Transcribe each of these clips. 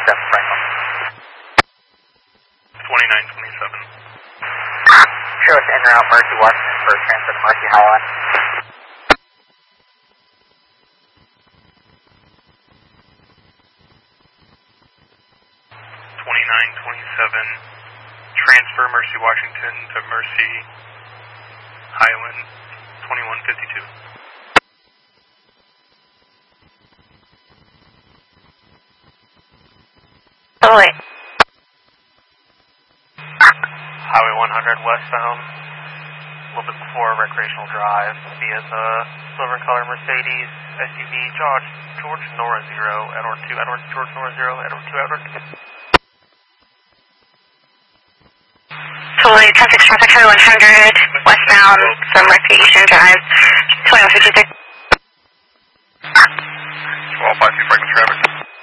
Franklin. 2927. Show us en route Mercy Washington for transfer to Mercy Highland. 2927. Transfer Mercy Washington to Mercy Highland 2152. Totally. Highway 100 westbound, a little bit before Recreational Drive, via the silver color Mercedes SUV George Nora 0, Edward 2, Edward George Nora 0, Edward 2, Edward. Totally, traffic Highway 100 westbound from Recreation Drive 2153. 1252 Franklin traffic.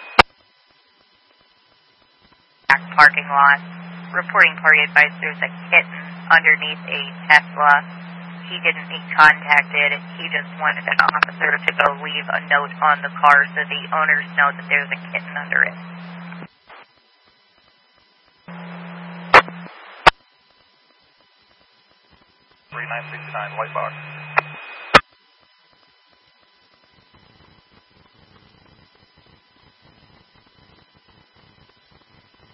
Back parking lot. Reporting party advised there's a kitten underneath a Tesla. He didn't need contacted. He just wanted an officer to go leave a note on the car so the owners know that there's a kitten under it. White box.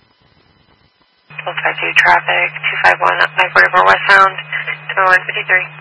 Traffic 251 I-44 westbound 2153.